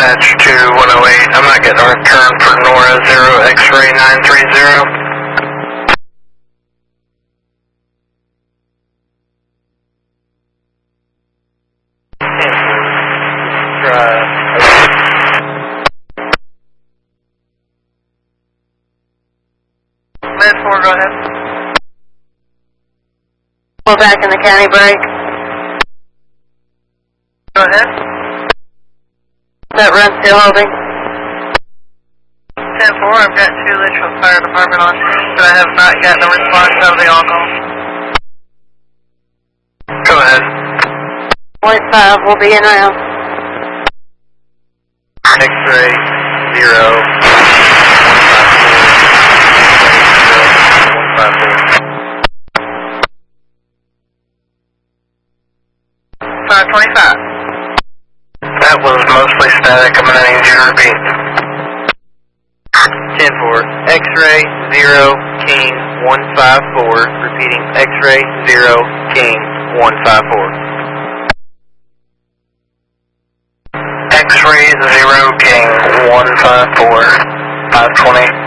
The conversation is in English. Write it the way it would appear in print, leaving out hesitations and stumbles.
dispatch to 108. I'm not getting a return for Nora 0 X-ray 930. Med 4, go ahead. We're back in the county break. Go ahead. That run still holding? 10-4, I've got 2 Litchfield Fire Department on scene, but I have not gotten a response out of the all-call. Go ahead. 0.5, we'll be in round. X-ray 0. 525. That was mostly static. I'm going to need you to repeat. 10-4. X-ray 0 King 154. Repeating. X-ray 0 King 154. X-ray 0 King 154. 520.